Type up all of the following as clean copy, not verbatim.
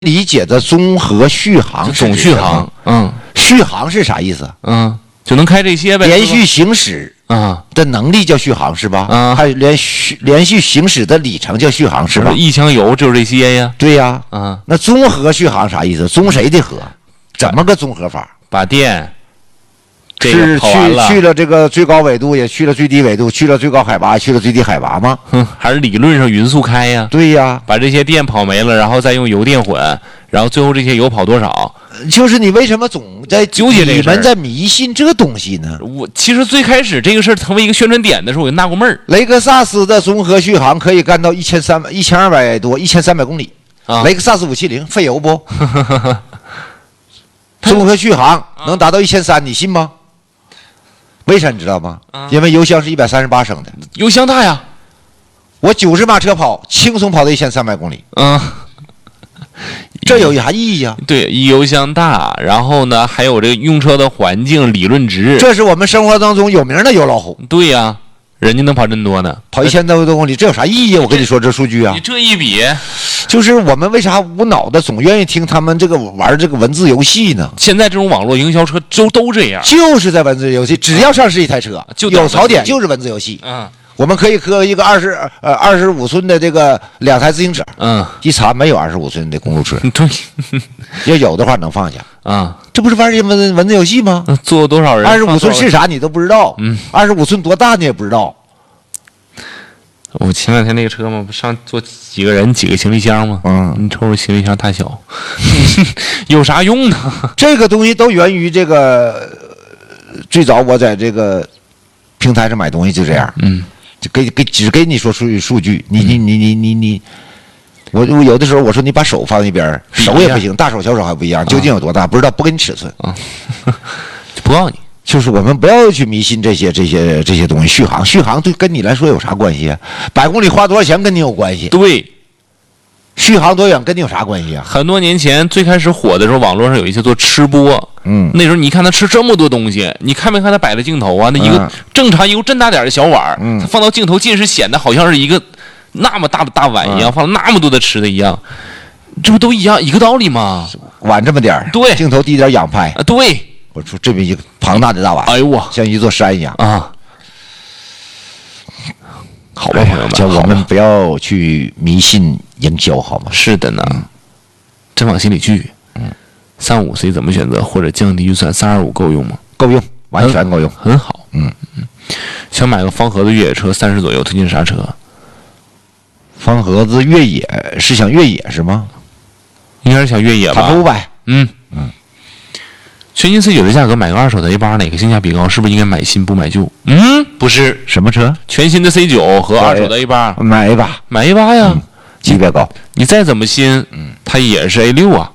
理解的综合续航总续航， 续航是啥意思？ 就能开这些呗。 连续行驶的能力叫续航是吧？还有连续行驶的里程叫续航是吧？ 一箱油就是这些呀。 对呀，那综合续航啥意思？综谁的合？怎么个综合法？ 把电是去了这个最高纬度，也去了最低纬度，去了最高海拔，去了最低海拔吗？ 还是理论上匀速开呀？ 对呀， 把这些电跑没了，然后再用油电混，然后最后这些油跑多少？ 就是你为什么总在纠结这个事儿？ 你们在迷信这东西呢？ 我其实最开始这个事儿成为一个宣传点的时候，我就纳过闷儿。 雷克萨斯的综合续航可以干到1200多1300公里雷克萨斯570费油不？综合续航能达到1300，你信吗？为啥你知道吗？因为油箱是138升的， 油箱大呀。 我90码车跑，轻松跑到1300公里。这有啥意义呀？ 对，油箱大，然后呢，还有这个用车的环境理论值， 这是我们生活当中有名的油老虎。 对呀，人家能跑这么多呢， 跑1000多公里，这有啥意义？我跟你说，这数据啊， 你这一比， 就是我们为啥无脑的总愿意听他们这个玩这个文字游戏呢？ 现在这种网络营销车都这样， 就是在文字游戏，只要上市一台车，就有槽点，就是文字游戏。我们可以磕一个25寸的这个2台自行车，一查没有25寸的公路车， 对， 要有的话能放下这不是玩文字游戏吗？ 坐多少人 ？25寸是啥你都不知道，25寸多大你也不知道。 我前两天那个车嘛，不上坐几个人几个行李箱吗？你瞅瞅行李箱大小，有啥用呢？ 这个东西都源于这个最早我在这个平台上买东西就这样，就只给你说数据，我有的时候我说你把手放一边，手也不行，大手小手还不一样，究竟有多大不知道，不给你尺寸就不告诉你。 就是我们不要去迷信这些东西。续航对跟你来说有啥关系啊？100公里花多少钱跟你有关系？ 对， 续航多远跟你有啥关系啊？ 很多年前最开始火的时候，网络上有一些做吃播，那时候你看他吃这么多东西，你看没看他摆的镜头啊？那一个正常一个这么大点的小碗，他放到镜头近视显得好像是一个那么大的大碗一样，放了那么多的吃的一样，这不都一样一个道理吗？ 碗这么点儿， 对， 镜头低点仰拍， 对。 我说这么一个庞大的大碗， 哎呦我， 像一座山一样好吧，朋友们，叫我们不要去迷信营销，好吗？ 是的呢，真往心里去。350C 怎么选择？或者降低预算325够用吗？ 够用，完全够用， 很好。想买个方盒子越野车30左右，推荐啥车？ 方盒子越野是想越野是吗？ 应该是想越野吧。 坦途500。 全新 C9 的价格买个二手的 A8，哪个性价比高？是不是应该买新不买旧？不是。 什么车？ 全新的 C9 和二手的 A8。 买 A8， 买 A8 呀， 级别高。 你再怎么新，它也是 A6啊。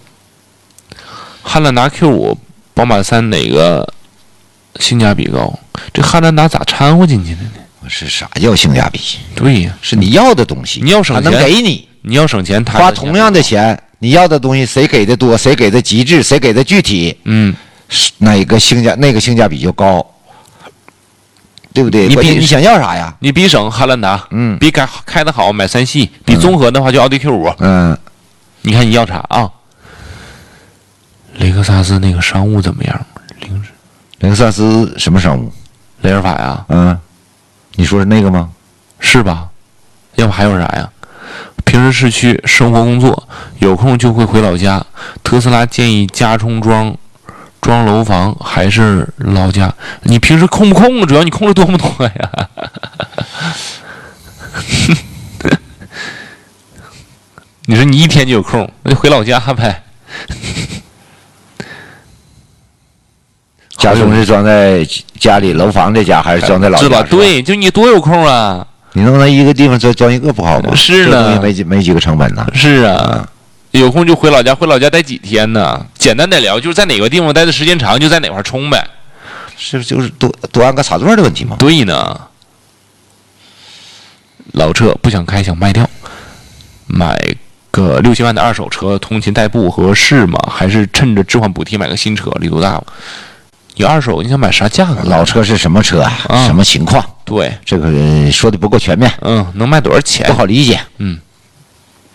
汉兰达 Q5、宝马3哪个性价比高？这汉兰达咋掺和进去的呢？ 是啥叫性价比？ 对呀， 是你要的东西， 你要省钱， 他能给你。 你要省钱， 花同样的钱。你要的东西谁给的多，谁给的极致，谁给的具体，那个性价比就高，对不对？你想要啥呀？ 你比省汉兰达，比开的好买3系，比综合的话就奥迪 Q5，你看你要啥啊？雷克萨斯那个商务怎么样？ 雷克萨斯什么商务？ 雷尔法呀？ 你说是那个吗？ 是吧？要不还有啥呀？平时市区生活工作，有空就会回老家。特斯拉建议加充装楼房还是老家？你平时空不空？主要你空的多不多呀？你说你一天就有空，那就回老家呗。 加充是装在家里楼房这家，还是装在老家？是吧？ 对，就你多有空啊！ 你能在一个地方装一个不好吗？ 是呢， 没几个成本呢。 是啊，有空就回老家，回老家待几天呢？简单点聊，就是在哪个地方待的时间长，就在哪块充呗。 是就是多安个插座的问题吗？ 对呢。老车不想开，想卖掉，买个6、7万的二手车，通勤代步合适吗？还是趁着置换补贴买个新车，力度大吗？你二手你想买啥价格？ 老车是什么车啊？什么情况？ 对， 这个说的不够全面。 能卖多少钱？ 不好理解。